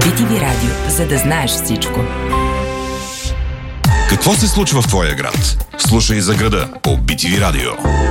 BTV Радио, за да знаеш всичко. Какво се случва в твоя град? Слушай за града по BTV Радио.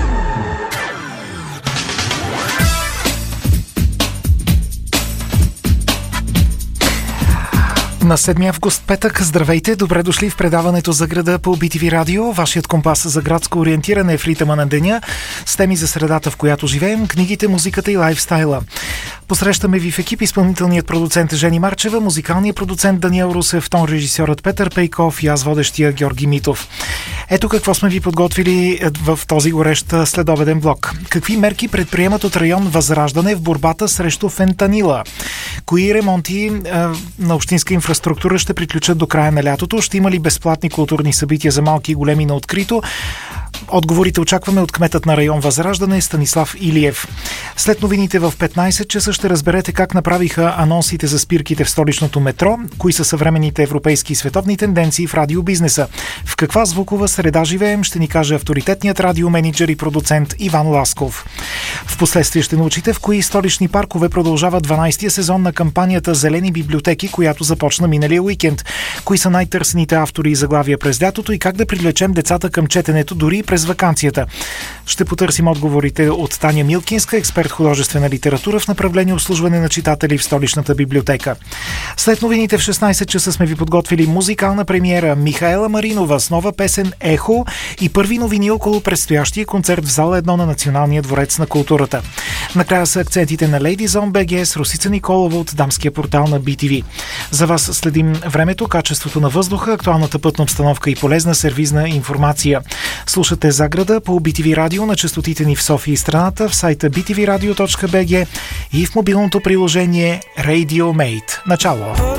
На 7 август, петък, здравейте, добре дошли в предаването за града по BTV Радио, вашият компас за градско ориентиране в ритъма на деня, с теми за средата, в която живеем, книгите, музиката и лайфстайла. Посрещаме ви в екип изпълнителният продуцент Жени Марчева, музикалният продуцент Даниел Русев, тон режисьорът Петър Пейков и аз водещия Георги Митов. Ето какво сме ви подготвили в този горещ следобеден блок. Какви мерки предприемат от район Възраждане в борбата срещу фентанила? Кои ремонти на общинска инфраструктура ще приключат до края на лятото? Ще има ли безплатни културни събития за малки и големи на открито? Отговорите очакваме от кметът на район Възраждане Станислав Илиев. След новините в 15 часа ще разберете как направиха анонсите за спирките в столичното метро, кои са съвременните европейски и световни тенденции в радиобизнеса. В каква звукова среда живеем, ще ни каже авторитетният радиоменеджер и продуцент Иван Ласков. Впоследствие ще научите в кои столични паркове продължава 12-я сезон на кампанията Зелени библиотеки, която започна миналия уикенд. Кои са най-търсените автори и заглавия през лятото и как да привлечем децата към четенето дори през ваканцията. Ще потърсим отговорите от Таня Милкинска, експерт художествена литература в направление обслужване на читатели в столичната библиотека. След новините в 16 часа сме ви подготвили музикална премиера Михаела Маринова с нова песен «Ехо» и първи новини около предстоящия концерт в зала 1 на Националния дворец на културата. Накрая са акцентите на Ladies on BG с Росица Николова от дамския портал на BTV. За вас следим времето, качеството на въздуха, актуалната пътна обстановка и полезна сервизна информация. Слушате за града по BTV Радио на честотите ни в София и страната, в сайта btvradio.bg и в мобилното приложение Radio Mate. Начало!